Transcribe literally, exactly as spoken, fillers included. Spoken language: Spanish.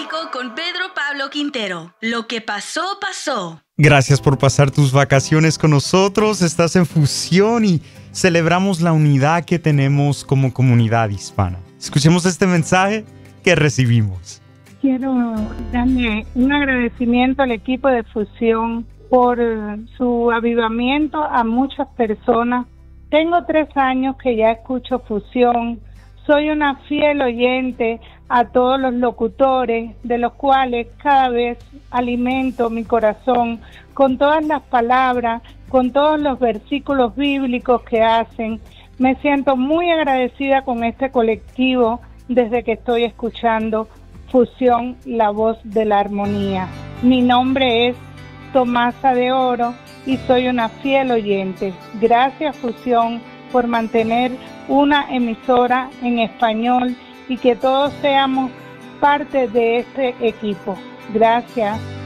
México con Pedro Pablo Quintero. Lo que pasó, pasó. Gracias por pasar tus vacaciones con nosotros. Estás en Fusión y celebramos la unidad que tenemos como comunidad hispana. Escuchemos este mensaje que recibimos. Quiero darle un agradecimiento al equipo de Fusión por su avivamiento a muchas personas. Tengo tres años que ya escucho Fusión. Soy una fiel oyente a todos los locutores, de los cuales cada vez alimento mi corazón con todas las palabras, con todos los versículos bíblicos que hacen. Me siento muy agradecida con este colectivo desde que estoy escuchando Fusión, la voz de la armonía. Mi nombre es Tomasa de Oro y soy una fiel oyente. Gracias, Fusión, por mantener una emisora en español y que todos seamos parte de este equipo. Gracias.